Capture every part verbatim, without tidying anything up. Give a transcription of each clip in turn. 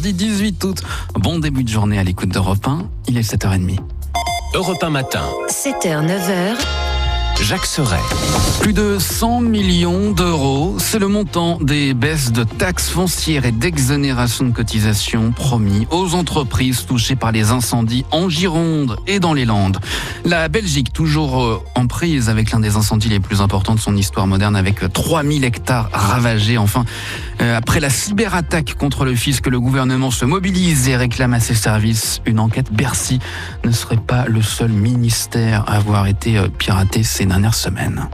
mardi dix-huit août. Bon début de journée à l'écoute d'Europe un, il est sept heures trente. Europe un matin. sept heures, neuf heures. Jacques Serret. Plus de cent millions d'euros, c'est le montant des baisses de taxes foncières et d'exonération de cotisations promis aux entreprises touchées par les incendies en Gironde et dans les Landes. La Belgique, toujours en prise avec l'un des incendies les plus importants de son histoire moderne, avec trois mille hectares ravagés. Enfin, euh, après la cyberattaque contre le fisc, le gouvernement se mobilise et réclame à ses services une enquête. Bercy ne serait pas le seul ministère à avoir été piraté ces dernières semaines.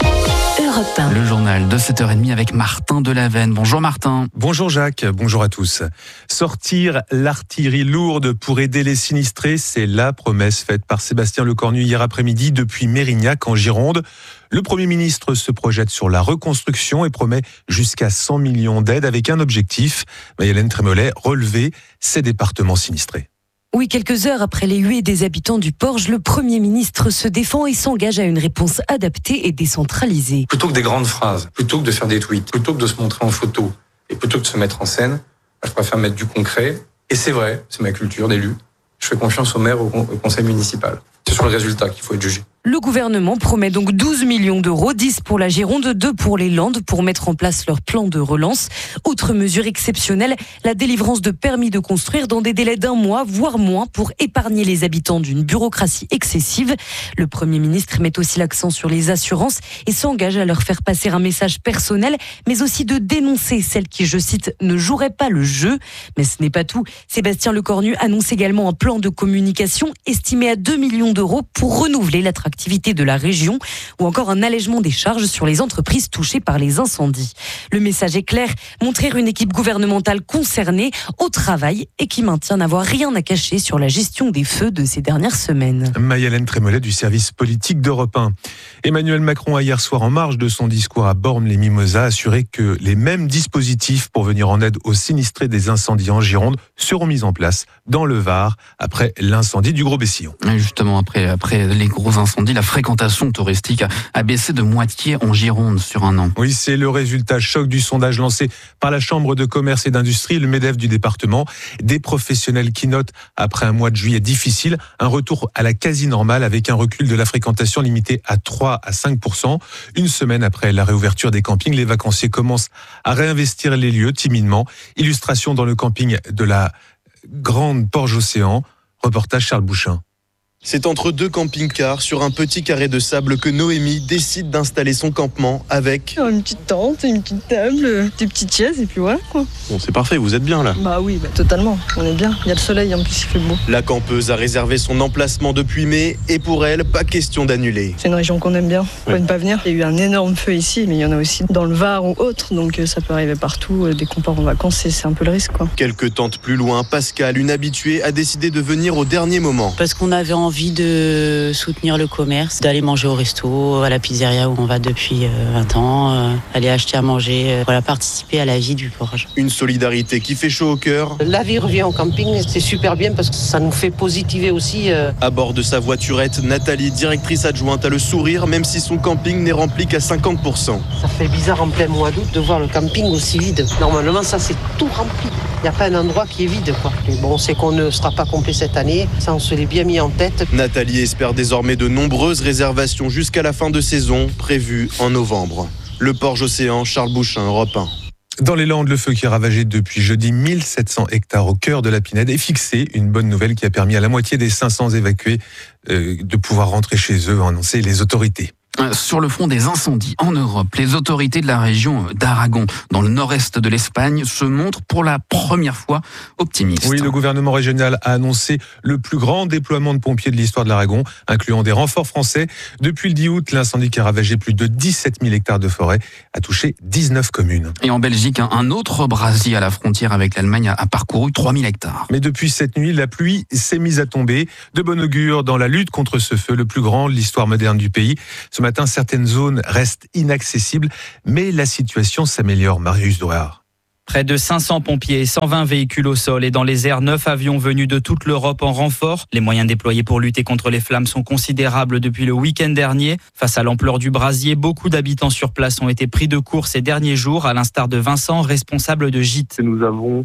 Europe un. Le journal de sept heures trente avec Martin Delavenne. Bonjour Martin. Bonjour Jacques, bonjour à tous. Sortir l'artillerie lourde pour aider les sinistrés, c'est la promesse faite par Sébastien Lecornu hier après-midi depuis Mérignac en Gironde. Le Premier ministre se projette sur la reconstruction et promet jusqu'à cent millions d'aides avec un objectif, Maï-Hélène Trémollet, relever ces départements sinistrés. Oui, quelques heures après les huées des habitants du Porge, le Premier ministre se défend et s'engage à une réponse adaptée et décentralisée. Plutôt que des grandes phrases, plutôt que de faire des tweets, plutôt que de se montrer en photo et plutôt que de se mettre en scène, je préfère mettre du concret. Et c'est vrai, c'est ma culture d'élu. Je fais confiance au maire, au conseil municipal. C'est sur le résultat qu'il faut être jugé. Le gouvernement promet donc douze millions d'euros, dix pour la Gironde, deux pour les Landes, pour mettre en place leur plan de relance. Autre mesure exceptionnelle, la délivrance de permis de construire dans des délais d'un mois, voire moins, pour épargner les habitants d'une bureaucratie excessive. Le Premier ministre met aussi l'accent sur les assurances et s'engage à leur faire passer un message personnel, mais aussi de dénoncer celles qui, je cite, ne joueraient pas le jeu. Mais ce n'est pas tout. Sébastien Lecornu annonce également un plan de communication estimé à deux millions d'euros pour renouveler l'attractivité de la région ou encore un allègement des charges sur les entreprises touchées par les incendies. Le message est clair, montrer une équipe gouvernementale concernée au travail et qui maintient n'avoir rien à cacher sur la gestion des feux de ces dernières semaines. Maï-Hélène Trémollet du service politique d'Europe un. Emmanuel Macron a hier soir, en marge de son discours à Bormes-les-Mimosas, assuré que les mêmes dispositifs pour venir en aide aux sinistrés des incendies en Gironde seront mis en place dans le Var après l'incendie du Gros-Bessillon. Justement, après, après les gros incendies, la fréquentation touristique a baissé de moitié en Gironde sur un an. Oui, c'est le résultat choc du sondage lancé par la Chambre de commerce et d'industrie, le MEDEF du département. Des professionnels qui notent, après un mois de juillet difficile, un retour à la quasi-normale avec un recul de la fréquentation limité à trois à cinq pour cent. Une semaine après la réouverture des campings, les vacanciers commencent à réinvestir les lieux timidement. Illustration dans le camping de la Grande Porge-Océan. Reportage Charles Bouchin. C'est entre deux camping-cars sur un petit carré de sable que Noémie décide d'installer son campement avec une petite tente, une petite table, des petites chaises et puis voilà quoi. Bon, c'est parfait, vous êtes bien là. Bah oui, bah, totalement, on est bien. Il y a le soleil, en plus il fait beau. La campeuse a réservé son emplacement depuis mai et pour elle, pas question d'annuler. C'est une région qu'on aime bien, on peut ne pas venir. Il y a eu un énorme feu ici, mais il y en a aussi dans le Var ou autre, donc ça peut arriver partout. Dès qu'on part en vacances, c'est, c'est un peu le risque quoi. Quelques tentes plus loin, Pascal, une habituée, a décidé de venir au dernier moment. Parce qu'on avait envie envie de soutenir le commerce, d'aller manger au resto, à la pizzeria où on va depuis vingt ans, euh, aller acheter à manger, euh, voilà, participer à la vie du Porge. Une solidarité qui fait chaud au cœur. La vie revient au camping, c'est super bien parce que ça nous fait positiver aussi. Euh... À bord de sa voiturette, Nathalie, directrice adjointe, a le sourire, même si son camping n'est rempli qu'à cinquante pour cent. Ça fait bizarre en plein mois d'août de voir le camping aussi vide. Normalement, ça c'est tout rempli. Il n'y a pas un endroit qui est vide, quoi. Mais bon, on sait qu'on ne sera pas complet cette année. Ça, on se l'est bien mis en tête. Nathalie espère désormais de nombreuses réservations jusqu'à la fin de saison, prévues en novembre. Le Porge-Océan, Charles Bouchin, Europe un. Dans les Landes, le feu qui a ravagé depuis jeudi mille sept cents hectares au cœur de la Pinède est fixé. Une bonne nouvelle qui a permis à la moitié des cinq cents évacués euh, de pouvoir rentrer chez eux, ont annoncé les autorités. Sur le front des incendies en Europe, les autorités de la région d'Aragon, dans le nord-est de l'Espagne, se montrent pour la première fois optimistes. Oui, le gouvernement régional a annoncé le plus grand déploiement de pompiers de l'histoire de l'Aragon, incluant des renforts français. Depuis le dix août, l'incendie qui a ravagé plus de dix-sept mille hectares de forêt a touché dix-neuf communes. Et en Belgique, un autre brasier à la frontière avec l'Allemagne a parcouru trois mille hectares. Mais depuis cette nuit, la pluie s'est mise à tomber. De bon augure dans la lutte contre ce feu, le plus grand de l'histoire moderne du pays. Ce matin, certaines zones restent inaccessibles, mais la situation s'améliore. Marius Douard. Près de cinq cents pompiers, cent vingt véhicules au sol et dans les airs, neuf avions venus de toute l'Europe en renfort. Les moyens déployés pour lutter contre les flammes sont considérables depuis le week-end dernier. Face à l'ampleur du brasier, beaucoup d'habitants sur place ont été pris de court ces derniers jours, à l'instar de Vincent, responsable de gîte. Nous avons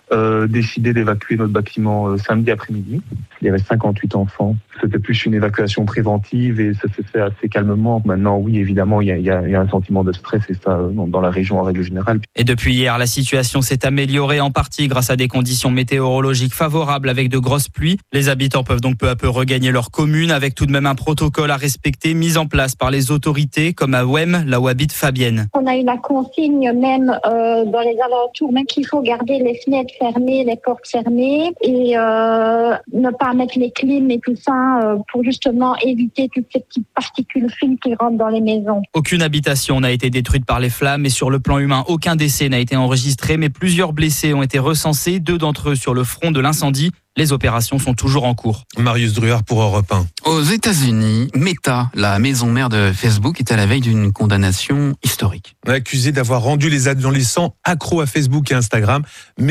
euh, décidé d'évacuer notre bâtiment euh, samedi après-midi. Il y avait cinquante-huit enfants. C'était plus une évacuation préventive et ça s'est fait assez calmement. Maintenant, oui, évidemment, il y a, il y a, il y a un sentiment de stress et ça dans, dans la région en règle générale. Et depuis hier, la situation s'est améliorée en partie grâce à des conditions météorologiques favorables avec de grosses pluies. Les habitants peuvent donc peu à peu regagner leur commune avec tout de même un protocole à respecter mis en place par les autorités comme à Ouem, là où habite Fabienne. On a eu la consigne même euh, dans les alentours, même qu'il faut garder les fenêtres fermées, les portes fermées et euh, ne pas mettre les clims et tout ça euh, pour justement éviter toutes ces petites particules fines qui rentrent dans les maisons. Aucune habitation n'a été détruite par les flammes et sur le plan humain, aucun décès n'a été enregistré, mais plusieurs blessés ont été recensés, deux d'entre eux sur le front de l'incendie. Les opérations sont toujours en cours. Marius Druard pour Europe un. Aux États-Unis, Meta, la maison mère de Facebook, est à la veille d'une condamnation historique. Accusé d'avoir rendu les adolescents accros à Facebook et Instagram,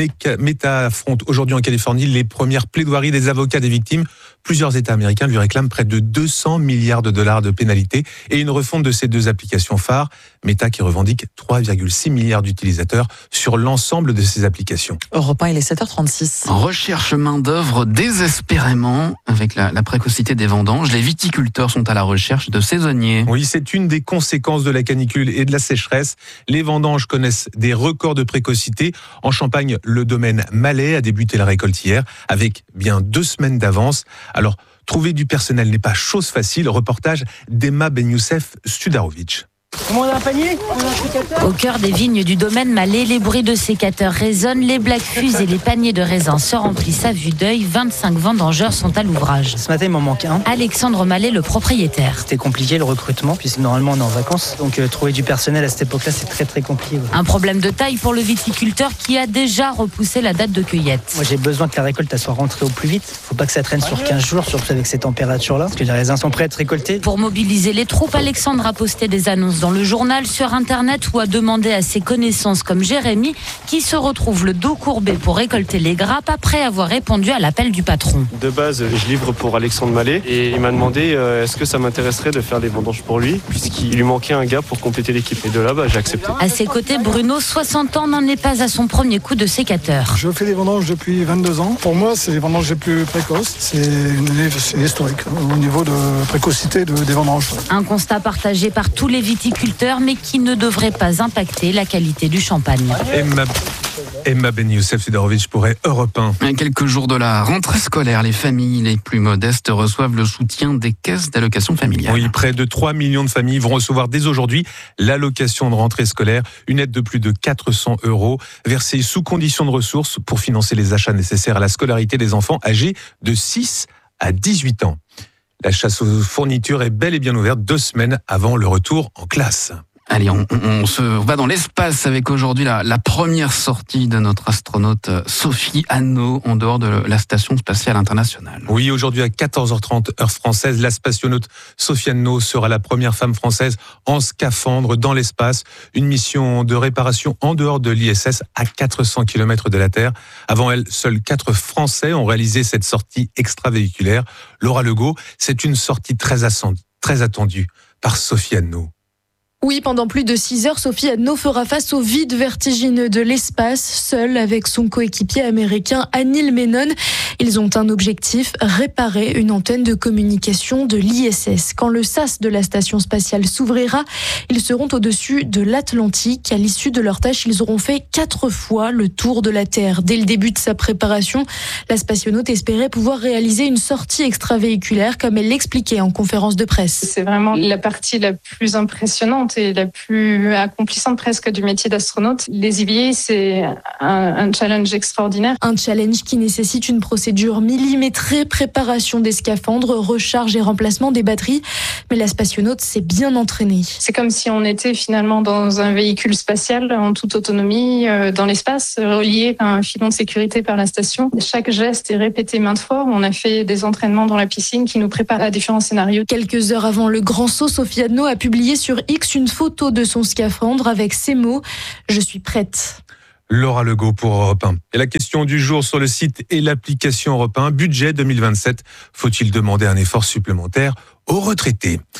Meta affronte aujourd'hui en Californie les premières plaidoiries des avocats des victimes. Plusieurs États américains lui réclament près de deux cents milliards de dollars de pénalités et une refonte de ces deux applications phares. Meta qui revendique trois virgule six milliards d'utilisateurs sur l'ensemble de ses applications. Europe un, il est sept heures trente-six. Recherche main-d'œuvre désespérément avec la, la précocité des vendanges. Les viticulteurs sont à la recherche de saisonniers. Oui, c'est une des conséquences de la canicule et de la sécheresse. Les vendanges connaissent des records de précocité. En Champagne, le domaine Malais a débuté la récolte hier avec bien deux semaines d'avance. Alors, trouver du personnel n'est pas chose facile. Reportage d'Emma Ben-Youssef Sudarovic. Comment on a un panier? On a un sécateur. Au cœur des vignes du domaine Malais, les bruits de sécateurs résonnent, les blagues fusent et les paniers de raisins se remplissent à vue d'œil. vingt-cinq vendangeurs sont à l'ouvrage. Ce matin, il m'en manque un. Alexandre Malais, le propriétaire. C'était compliqué le recrutement, puisque normalement on est en vacances. Donc euh, trouver du personnel à cette époque-là, c'est très très compliqué. Ouais. Un problème de taille pour le viticulteur qui a déjà repoussé la date de cueillette. Moi j'ai besoin que la récolte elle soit rentrée au plus vite. Faut pas que ça traîne sur quinze jours, surtout avec ces températures-là, parce que les raisins sont prêts à être récoltés. Pour mobiliser les troupes, Alexandre a posté des annonces dans le journal, sur internet, ou a demandé à ses connaissances comme Jérémy qui se retrouve le dos courbé pour récolter les grappes après avoir répondu à l'appel du patron. De base, je livre pour Alexandre Malais et il m'a demandé euh, est-ce que ça m'intéresserait de faire des vendanges pour lui puisqu'il lui manquait un gars pour compléter l'équipe. Et de là, bah, j'ai accepté. À ses côtés, Bruno, soixante ans, n'en est pas à son premier coup de sécateur. Je fais des vendanges depuis vingt-deux ans. Pour moi, c'est les vendanges les plus précoces. C'est une année c'est historique au niveau de précocité de, des vendanges. Un constat partagé par tous les viticulteurs, mais qui ne devrait pas impacter la qualité du champagne. Emma, Emma Ben-Youssef Sudarovic pour Europe un. À quelques jours de la rentrée scolaire, les familles les plus modestes reçoivent le soutien des caisses d'allocation familiale. Oui, près de trois millions de familles vont recevoir dès aujourd'hui l'allocation de rentrée scolaire, une aide de plus de quatre cents euros, versée sous condition de ressources pour financer les achats nécessaires à la scolarité des enfants âgés de six à dix-huit ans. La chasse aux fournitures est bel et bien ouverte deux semaines avant le retour en classe. Allez, on, on se va dans l'espace avec aujourd'hui la, la première sortie de notre astronaute Sophie Anno en dehors de la Station Spatiale Internationale. Oui, aujourd'hui à quatorze heures trente heure française, la spationaute Sophie Anno sera la première femme française en scaphandre dans l'espace. Une mission de réparation en dehors de l'I S S à quatre cents kilomètres de la Terre. Avant elle, seuls quatre Français ont réalisé cette sortie extravéhiculaire. Laura Legault, c'est une sortie très, ascend- très attendue par Sophie Anno. Oui, pendant plus de six heures, Sophie Anno fera face au vide vertigineux de l'espace, seule avec son coéquipier américain Anil Menon. Ils ont un objectif, réparer une antenne de communication de l'I S S. Quand le sas de la station spatiale s'ouvrira, ils seront au-dessus de l'Atlantique. À l'issue de leur tâche, ils auront fait quatre fois le tour de la Terre. Dès le début de sa préparation, la spationaute espérait pouvoir réaliser une sortie extravéhiculaire, comme elle l'expliquait en conférence de presse. C'est vraiment la partie la plus impressionnante et la plus accomplissante presque du métier d'astronaute. Les I V A, c'est un, un challenge extraordinaire. Un challenge qui nécessite une procédure millimétrée, préparation des scaphandres, recharge et remplacement des batteries. Mais la spationaute s'est bien entraînée. C'est comme si on était finalement dans un véhicule spatial en toute autonomie, euh, dans l'espace, relié à un filon de sécurité par la station. Chaque geste est répété maintes fois. On a fait des entraînements dans la piscine qui nous préparent à différents scénarios. Quelques heures avant le grand saut, Sophie Anno a publié sur X une photo de son scaphandre avec ces mots « Je suis prête ». Laura Legault pour Europe un. Et la question du jour sur le site et l'application Europe un, budget deux mille vingt-sept. Faut-il demander un effort supplémentaire aux retraités ?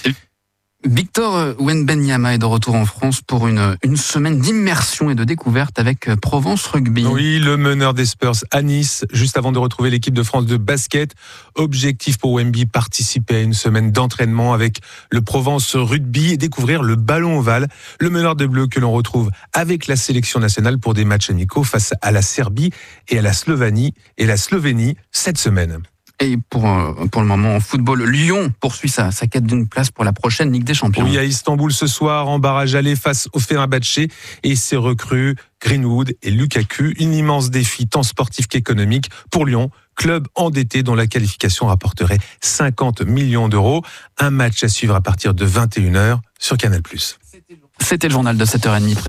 Victor Wembanyama est de retour en France pour une, une semaine d'immersion et de découverte avec Provence Rugby. Oui, le meneur des Spurs à Nice, juste avant de retrouver l'équipe de France de basket. Objectif pour Wemby, participer à une semaine d'entraînement avec le Provence Rugby et découvrir le ballon ovale. Le meneur des Bleus que l'on retrouve avec la sélection nationale pour des matchs amicaux face à la Serbie et à la Slovénie et la Slovénie cette semaine. Et pour, pour le moment, en football, Lyon poursuit sa, sa quête d'une place pour la prochaine Ligue des Champions. Oui, à Istanbul ce soir, en barrage aller face au Fenerbahçe et ses recrues Greenwood et Lukaku. Un immense défi tant sportif qu'économique pour Lyon, club endetté dont la qualification rapporterait cinquante millions d'euros. Un match à suivre à partir de vingt et une heures sur Canal plus. C'était le journal de sept heures trente.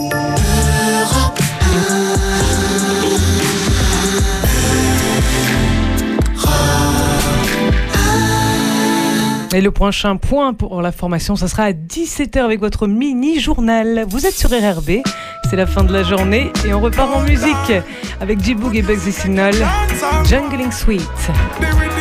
Et le prochain point pour la formation, ça sera à dix-sept heures avec votre mini-journal. Vous êtes sur R R B, c'est la fin de la journée et on repart en musique avec J-Boog et Bugsy Signal, Jungling Sweet.